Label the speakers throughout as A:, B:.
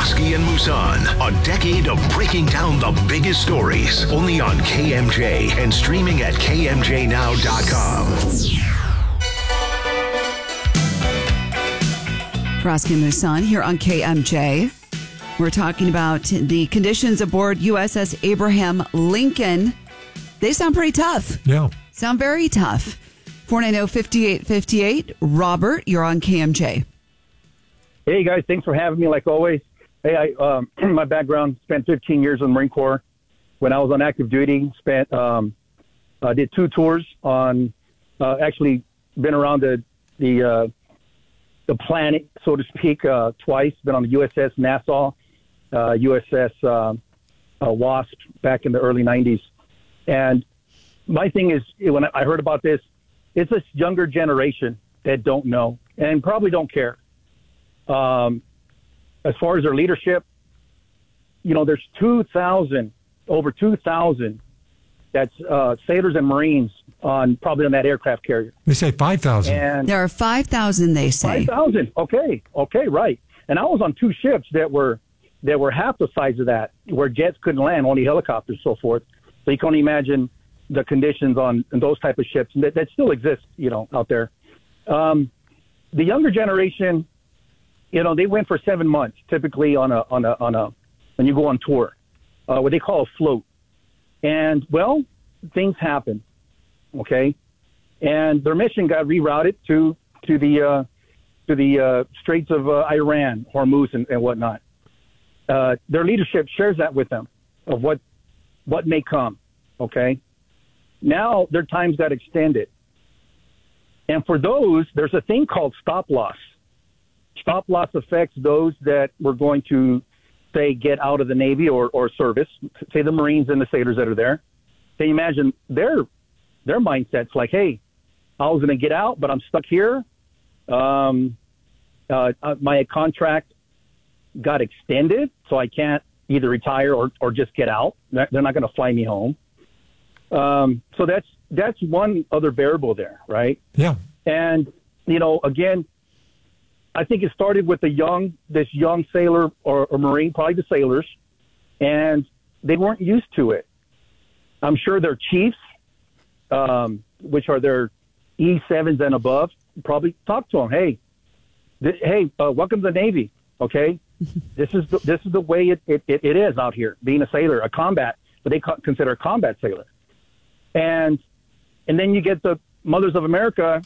A: Prosky and Musan. A decade of breaking down the biggest stories. Only on KMJ and streaming at KMJNow.com.
B: Prosky and Musan here on KMJ. We're talking about the conditions aboard USS Abraham Lincoln. They sound pretty tough.
C: Yeah.
B: Sound very tough. 490-5858. Robert, you're on KMJ.
D: Hey, guys. Thanks for having me, like always. Hey, my background, spent 15 years in the Marine Corps. When I was on active duty, did 2 tours on, actually been around the planet, so to speak, twice. Been on the USS Nassau, USS Wasp back in the early 90s. And my thing is, when I heard about this, it's this younger generation that don't know and probably don't care. As far as their leadership, there's over 2,000 that's sailors and Marines probably on that aircraft carrier.
C: They say 5,000.
B: There are 5,000, they say.
D: 5,000. Okay, right. And I was on 2 ships that were half the size of that, where jets couldn't land, only helicopters, so forth. So you can only imagine the conditions on those type of ships that still exist, out there. The younger generation, they went for 7 months, typically on a when you go on tour, what they call a float. And well, things happen, okay, and their mission got rerouted to the Straits of Iran, Hormuz, and whatnot. Their leadership shares that with them of what may come, okay. Now their times got extended, and for those, there's a thing called stop loss. Stop loss affects those that were going to, say, get out of the Navy or service, say the Marines and the sailors that are there. They imagine their mindset's like, hey, I was going to get out, but I'm stuck here. My contract got extended, so I can't either retire or just get out. They're not going to fly me home. So that's one other variable there, right?
C: Yeah.
D: And, again, I think it started with this young sailor or Marine, probably the sailors, and they weren't used to it. I'm sure their chiefs, which are their E7s and above, probably talked to them. Hey, welcome to the Navy. Okay, this is the way it is out here. Being a sailor, a combat, but they consider a combat sailor, and then you get the Mothers of America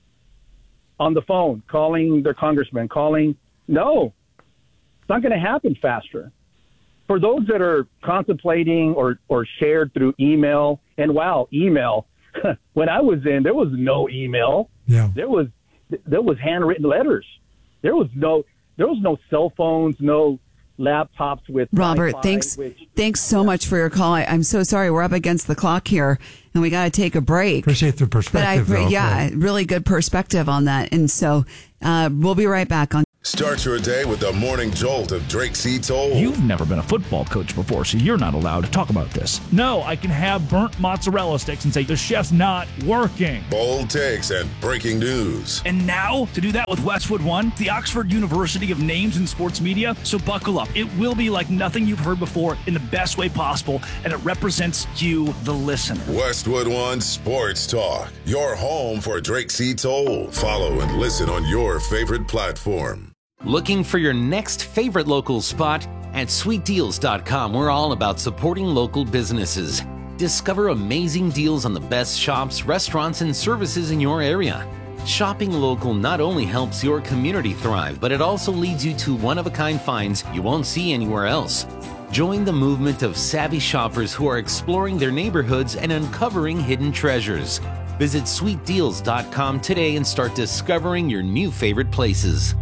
D: on the phone, calling their congressman, no, it's not going to happen faster. For those that are contemplating or shared through email, and wow, email, when I was in, there was no email.
C: Yeah.
D: There was handwritten letters. There was no cell phones, no laptops with
B: Robert,
D: Wi-Fi,
B: thanks so much for your call. I'm so sorry. We're up against the clock here, and we got to take a break.
C: Appreciate the perspective.
B: Really good perspective on that. And so we'll be right back on.
E: Start your day with the morning jolt of Drake C. Toll.
F: You've never been a football coach before, so you're not allowed to talk about this. No, I can have burnt mozzarella sticks and say the chef's not working.
E: Bold takes and breaking news.
F: And now, to do that with Westwood One, the Oxford University of Names in Sports Media. So buckle up. It will be like nothing you've heard before in the best way possible, and it represents you, the listener.
E: Westwood One Sports Talk, your home for Drake C. Toll. Follow and listen on your favorite platform.
G: Looking for your next favorite local spot? At sweetdeals.com, we're all about supporting local businesses. Discover amazing deals on the best shops, restaurants, and services in your area. Shopping local not only helps your community thrive, but it also leads you to one-of-a-kind finds you won't see anywhere else. Join the movement of savvy shoppers who are exploring their neighborhoods and uncovering hidden treasures. Visit sweetdeals.com today and start discovering your new favorite places.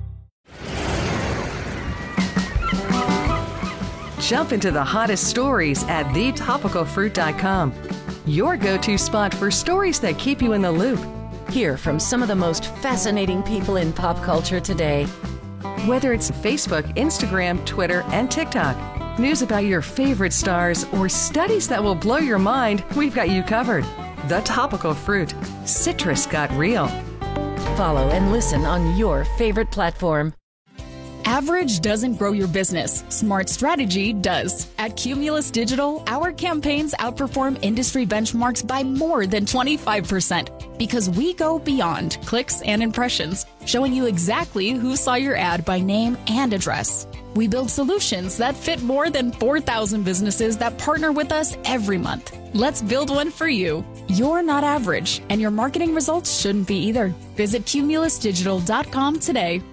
H: Jump into the hottest stories at thetopicalfruit.com. Your go-to spot for stories that keep you in the loop.
I: Hear from some of the most fascinating people in pop culture today.
H: Whether it's Facebook, Instagram, Twitter, and TikTok, news about your favorite stars, or studies that will blow your mind, we've got you covered. The Topical Fruit. Citrus got real.
I: Follow and listen on your favorite platform.
J: Average doesn't grow your business. Smart strategy does. At Cumulus Digital, our campaigns outperform industry benchmarks by more than 25% because we go beyond clicks and impressions, showing you exactly who saw your ad by name and address. We build solutions that fit more than 4,000 businesses that partner with us every month. Let's build one for you. You're not average, and your marketing results shouldn't be either. Visit cumulusdigital.com today.